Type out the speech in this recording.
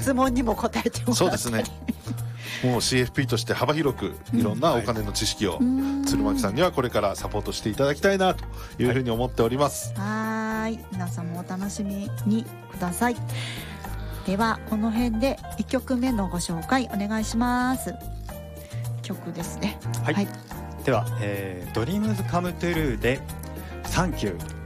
質問にも答えてもらったり。 そうですね。もう CFP として幅広くいろんなお金の知識を鶴巻さんにはこれからサポートしていただきたいなというふうに思っております。 はい、皆さんもお楽しみにください。ではこの辺で1曲目のご紹介お願いします。曲ですね。 はい、では、Dreams Come True でサンキュー。